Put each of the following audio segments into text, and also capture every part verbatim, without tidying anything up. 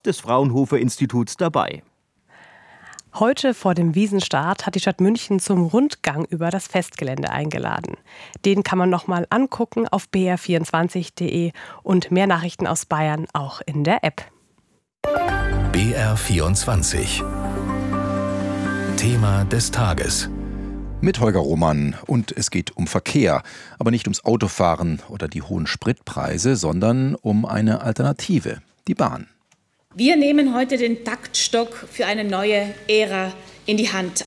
des Fraunhofer-Instituts dabei. Heute vor dem Wiesenstart hat die Stadt München zum Rundgang über das Festgelände eingeladen. Den kann man noch mal angucken auf b r vierundzwanzig punkt d e und mehr Nachrichten aus Bayern auch in der App. B R vierundzwanzig. Thema des Tages. Mit Holger Roman, und es geht um Verkehr, aber nicht ums Autofahren oder die hohen Spritpreise, sondern um eine Alternative, die Bahn. Wir nehmen heute den Taktstock für eine neue Ära in die Hand.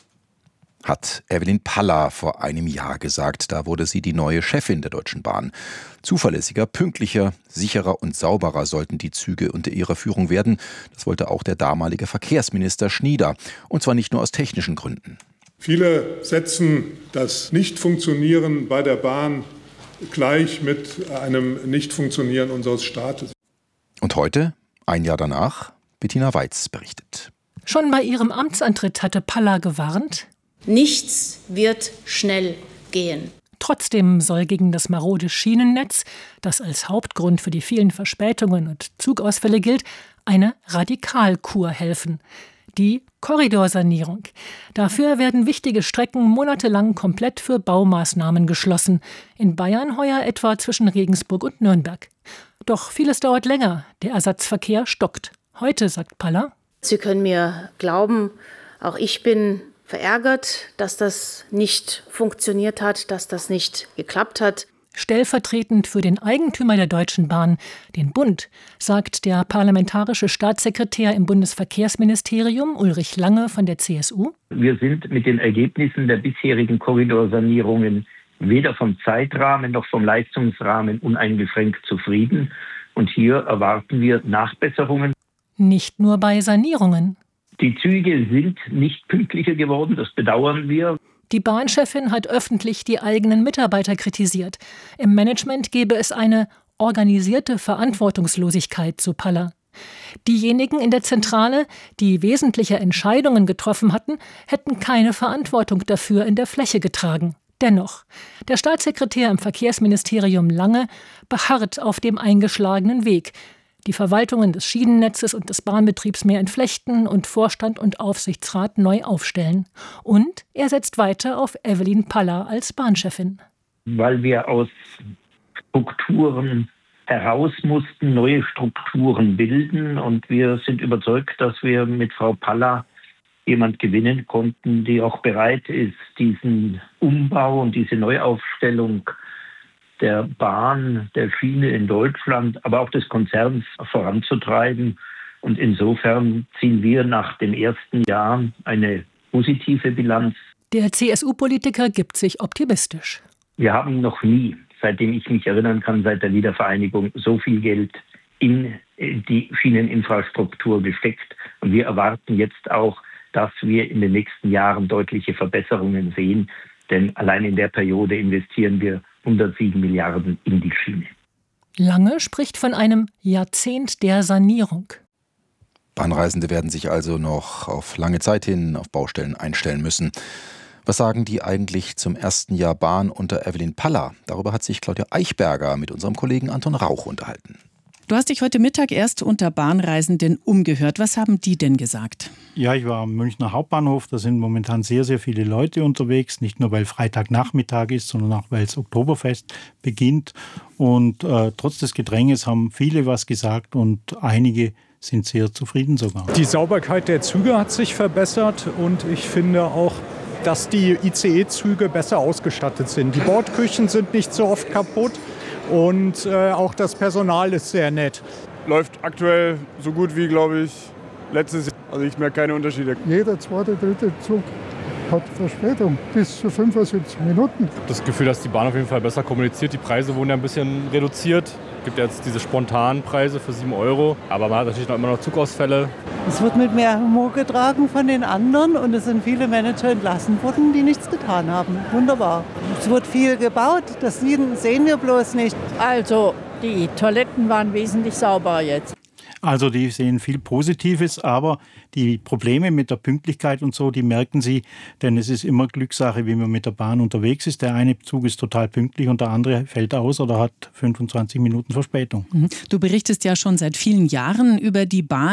Hat Evelyn Paller vor einem Jahr gesagt. Da wurde sie die neue Chefin der Deutschen Bahn. Zuverlässiger, pünktlicher, sicherer und sauberer sollten die Züge unter ihrer Führung werden. Das wollte auch der damalige Verkehrsminister Schnieder. Und zwar nicht nur aus technischen Gründen. Viele setzen das Nichtfunktionieren bei der Bahn gleich mit einem Nichtfunktionieren unseres Staates. Und heute, ein Jahr danach, Bettina Weiz berichtet. Schon bei ihrem Amtsantritt hatte Paller gewarnt: Nichts wird schnell gehen. Trotzdem soll gegen das marode Schienennetz, das als Hauptgrund für die vielen Verspätungen und Zugausfälle gilt, eine Radikalkur helfen. Die Korridorsanierung. Dafür werden wichtige Strecken monatelang komplett für Baumaßnahmen geschlossen. In Bayern heuer etwa zwischen Regensburg und Nürnberg. Doch vieles dauert länger. Der Ersatzverkehr stockt. Heute, sagt Paller: Sie können mir glauben, auch ich bin verärgert, dass das nicht funktioniert hat, dass das nicht geklappt hat. Stellvertretend für den Eigentümer der Deutschen Bahn, den Bund, sagt der parlamentarische Staatssekretär im Bundesverkehrsministerium Ulrich Lange von der C S U. Wir sind mit den Ergebnissen der bisherigen Korridorsanierungen weder vom Zeitrahmen noch vom Leistungsrahmen uneingeschränkt zufrieden. Und hier erwarten wir Nachbesserungen. Nicht nur bei Sanierungen. Die Züge sind nicht pünktlicher geworden, das bedauern wir. Die Bahnchefin hat öffentlich die eigenen Mitarbeiter kritisiert. Im Management gebe es eine organisierte Verantwortungslosigkeit, so Paller. Diejenigen in der Zentrale, die wesentliche Entscheidungen getroffen hatten, hätten keine Verantwortung dafür in der Fläche getragen. Dennoch, der Staatssekretär im Verkehrsministerium Lange beharrt auf dem eingeschlagenen Weg. Die Verwaltungen des Schienennetzes und des Bahnbetriebs mehr entflechten und Vorstand und Aufsichtsrat neu aufstellen. Und er setzt weiter auf Evelyn Paller als Bahnchefin. Weil wir aus Strukturen heraus mussten, neue Strukturen bilden. Und wir sind überzeugt, dass wir mit Frau Paller jemand gewinnen konnten, die auch bereit ist, diesen Umbau und diese Neuaufstellung der Bahn, der Schiene in Deutschland, aber auch des Konzerns voranzutreiben. Und insofern ziehen wir nach den ersten Jahren eine positive Bilanz. Der C S U-Politiker gibt sich optimistisch. Wir haben noch nie, seitdem ich mich erinnern kann, seit der Wiedervereinigung, so viel Geld in die Schieneninfrastruktur gesteckt. Und wir erwarten jetzt auch, dass wir in den nächsten Jahren deutliche Verbesserungen sehen. Denn allein in der Periode investieren wir hundertsieben Milliarden in die Schiene. Lange spricht von einem Jahrzehnt der Sanierung. Bahnreisende werden sich also noch auf lange Zeit hin auf Baustellen einstellen müssen. Was sagen die eigentlich zum ersten Jahr Bahn unter Evelyn Paller? Darüber hat sich Claudia Eichberger mit unserem Kollegen Anton Rauch unterhalten. Du hast dich heute Mittag erst unter Bahnreisenden umgehört. Was haben die denn gesagt? Ja, ich war am Münchner Hauptbahnhof. Da sind momentan sehr, sehr viele Leute unterwegs. Nicht nur, weil Freitagnachmittag ist, sondern auch, weil das Oktoberfest beginnt. Und äh, trotz des Gedränges haben viele was gesagt und einige sind sehr zufrieden sogar. Die Sauberkeit der Züge hat sich verbessert und ich finde auch, dass die I C E-Züge besser ausgestattet sind. Die Bordküchen sind nicht so oft kaputt. Und äh, auch das Personal ist sehr nett. Läuft aktuell so gut wie, glaube ich, letztes Jahr. Also ich merke keine Unterschiede. Jeder zweite, dritte Zug hat Verspätung bis zu fünfundsiebzig Minuten. Ich habe das Gefühl, dass die Bahn auf jeden Fall besser kommuniziert. Die Preise wurden ja ein bisschen reduziert. Es gibt jetzt diese spontanen Preise für sieben Euro. Aber man hat natürlich noch immer noch Zugausfälle. Es wird mit mehr Humor getragen von den anderen und es sind viele Manager entlassen worden, die nichts getan haben. Wunderbar. Es wird viel gebaut, das sehen wir bloß nicht. Also, die Toiletten waren wesentlich sauberer jetzt. Also die sehen viel Positives, aber die Probleme mit der Pünktlichkeit und so, die merken sie, denn es ist immer Glückssache, wie man mit der Bahn unterwegs ist. Der eine Zug ist total pünktlich und der andere fällt aus oder hat fünfundzwanzig Minuten Verspätung. Du berichtest ja schon seit vielen Jahren über die Bahn.